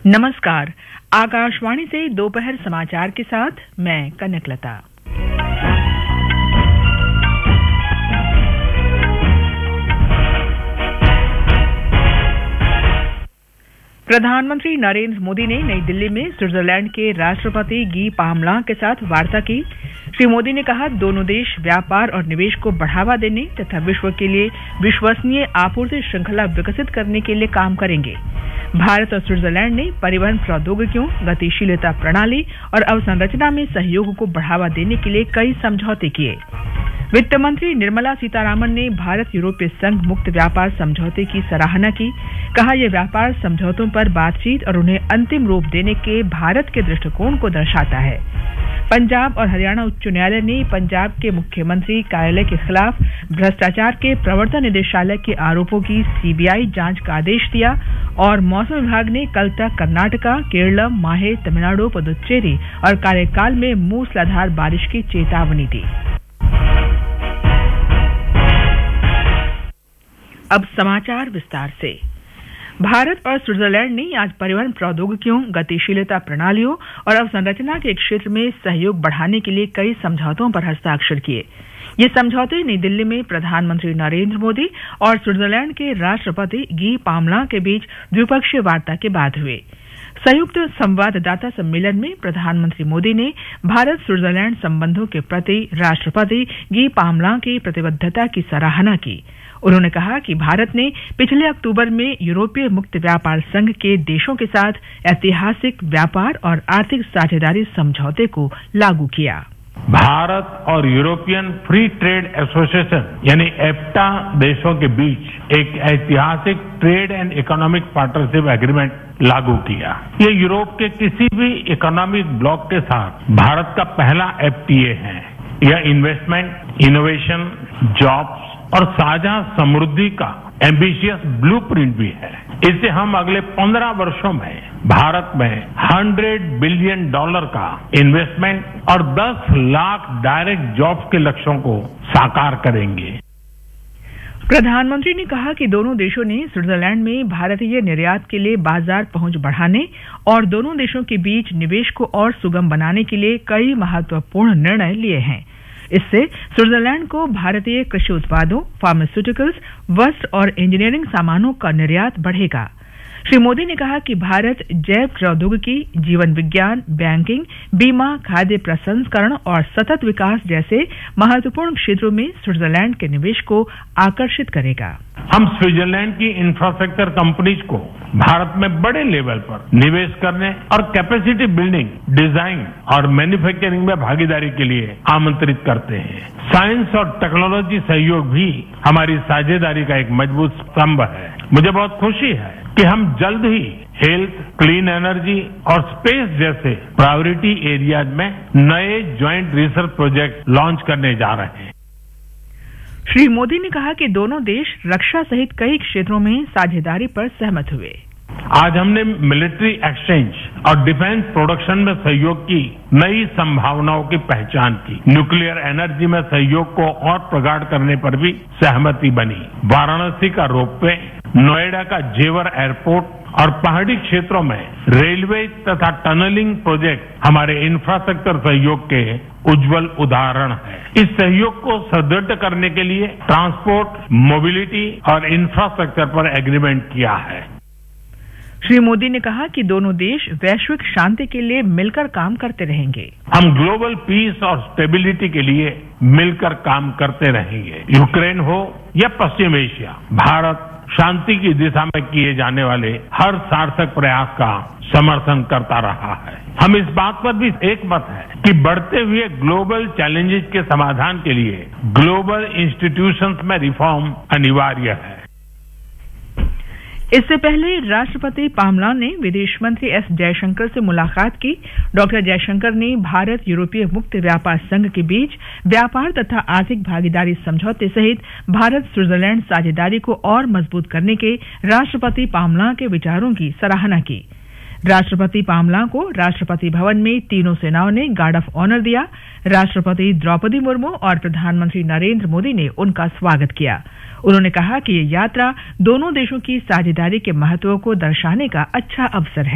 नमस्कार। आकाशवाणी से दोपहर समाचार के साथ मैं कनकलता। प्रधानमंत्री नरेंद्र मोदी ने नई दिल्ली में स्विट्जरलैंड के राष्ट्रपति गी पामलांग के साथ वार्ता की। श्री मोदी ने कहा, दोनों देश व्यापार और निवेश को बढ़ावा देने तथा विश्व के लिए विश्वसनीय आपूर्ति श्रृंखला विकसित करने के लिए काम करेंगे। भारत और स्विट्जरलैंड ने परिवहन प्रौद्योगिकियों, गतिशीलता प्रणाली और अवसंरचना में सहयोग को बढ़ावा देने के लिए कई समझौते किए। वित्त मंत्री निर्मला सीतारामन ने भारत यूरोपीय संघ मुक्त व्यापार समझौते की सराहना की। कहा, यह व्यापार समझौतों पर बातचीत और उन्हें अंतिम रूप देने के भारत के दृष्टिकोण को दर्शाता है। पंजाब और हरियाणा उच्च न्यायालय ने पंजाब के मुख्यमंत्री कार्यालय के खिलाफ भ्रष्टाचार के प्रवर्तन निदेशालय के आरोपों की सीबीआई जांच का आदेश दिया और मौसम विभाग ने कल तक कर्नाटका, केरलम, माहे, तमिलनाडु, पुदुचेरी और कार्यकाल में मूसलाधार बारिश की चेतावनी दी। अब समाचार विस्तार से। भारत और स्विट्जरलैंड ने आज परिवहन प्रौद्योगिकियों, गतिशीलता प्रणालियों और अवसंरचना के क्षेत्र में सहयोग बढ़ाने के लिए कई समझौतों पर हस्ताक्षर किए। ये समझौते नई दिल्ली में प्रधानमंत्री नरेंद्र मोदी और स्विट्जरलैंड के राष्ट्रपति गी पामलांग के बीच द्विपक्षीय वार्ता के बाद हुए। संयुक्त संवाददाता सम्मेलन में प्रधानमंत्री मोदी ने भारत स्विट्जरलैंड संबंधों के प्रति राष्ट्रपति गी पामलांग की प्रतिबद्धता की सराहना की। उन्होंने कहा कि भारत ने पिछले अक्टूबर में यूरोपीय मुक्त व्यापार संघ के देशों के साथ ऐतिहासिक व्यापार और आर्थिक साझेदारी समझौते को लागू किया। भारत और यूरोपियन फ्री ट्रेड एसोसिएशन यानी एफ्टा देशों के बीच एक ऐतिहासिक trade and economic partnership agreement लागू किया। ये यूरोप के किसी भी इकोनॉमिक ब्लॉक के साथ भारत का पहला एफटीए है। यह इन्वेस्टमेंट, इनोवेशन, जॉब्स और साझा समृद्धि का एम्बिशियस ब्लूप्रिंट भी है। इससे हम अगले 15 वर्षों में भारत में $100 बिलियन का इन्वेस्टमेंट और 10 लाख डायरेक्ट जॉब्स के लक्ष्यों को साकार करेंगे। प्रधानमंत्री ने कहा कि दोनों देशों ने स्विट्जरलैंड में भारतीय निर्यात के लिए बाजार पहुंच बढ़ाने और दोनों देशों के बीच निवेश को और सुगम बनाने के लिए कई महत्वपूर्ण निर्णय लिए हैं। इससे स्विट्जरलैंड को भारतीय कृषि उत्पादों, फार्मास्यूटिकल्स, वस्त्र और इंजीनियरिंग सामानों का निर्यात बढ़ेगा। श्री मोदी ने कहा कि भारत जैव प्रौद्योगिकी, जीवन विज्ञान, बैंकिंग, बीमा, खाद्य प्रसंस्करण और सतत विकास जैसे महत्वपूर्ण क्षेत्रों में स्विट्जरलैंड के निवेश को आकर्षित करेगा। हम स्विट्जरलैंड की इंफ्रास्ट्रक्चर कंपनीज को भारत में बड़े लेवल पर निवेश करने और कैपेसिटी बिल्डिंग, डिजाइन और मैन्युफैक्चरिंग में भागीदारी के लिए आमंत्रित करते हैं। साइंस और टेक्नोलॉजी सहयोग भी हमारी साझेदारी का एक मजबूत स्तंभ है। मुझे बहुत खुशी है कि हम जल्द ही हेल्थ, क्लीन एनर्जी और स्पेस जैसे प्रायोरिटी एरियाज में नए ज्वाइंट रिसर्च प्रोजेक्ट लॉन्च करने जा रहे हैं। श्री मोदी ने कहा कि दोनों देश रक्षा सहित कई क्षेत्रों में साझेदारी पर सहमत हुए। आज हमने मिलिट्री एक्सचेंज और डिफेंस प्रोडक्शन में सहयोग की नई संभावनाओं की पहचान की। न्यूक्लियर एनर्जी में सहयोग को और प्रगाढ़ करने पर भी सहमति बनी। वाराणसी का रोपवे, नोएडा का जेवर एयरपोर्ट और पहाड़ी क्षेत्रों में रेलवे तथा टनलिंग प्रोजेक्ट हमारे इंफ्रास्ट्रक्चर सहयोग के उज्जवल उदाहरण है। इस सहयोग को सुदृढ़ करने के लिए ट्रांसपोर्ट, मोबिलिटी और इंफ्रास्ट्रक्चर पर एग्रीमेंट किया है। श्री मोदी ने कहा कि दोनों देश वैश्विक शांति के लिए मिलकर काम करते रहेंगे। हम ग्लोबल पीस और स्टेबिलिटी के लिए मिलकर काम करते रहेंगे। यूक्रेन हो या पश्चिम एशिया, भारत शांति की दिशा में किए जाने वाले हर सार्थक प्रयास का समर्थन करता रहा है। हम इस बात पर भी एकमत हैं कि बढ़ते हुए ग्लोबल चैलेंजेस के समाधान के लिए ग्लोबल इंस्टीट्यूशंस में रिफॉर्म अनिवार्य है। इससे पहले राष्ट्रपति पामलांग ने विदेश मंत्री एस जयशंकर से मुलाकात की। डॉक्टर जयशंकर ने भारत यूरोपीय मुक्त व्यापार संघ के बीच व्यापार तथा आर्थिक भागीदारी समझौते सहित भारत स्विट्जरलैंड साझेदारी को और मजबूत करने के राष्ट्रपति पामलांग के विचारों की सराहना की। राष्ट्रपति पामलांग को राष्ट्रपति भवन में तीनों सेनाओं ने गार्ड ऑफ ऑनर दिया। राष्ट्रपति द्रौपदी मुर्मू और प्रधानमंत्री नरेंद्र मोदी ने उनका स्वागत किया। उन्होंने कहा कि ये यात्रा दोनों देशों की साझेदारी के महत्व को दर्शाने का अच्छा अवसर है।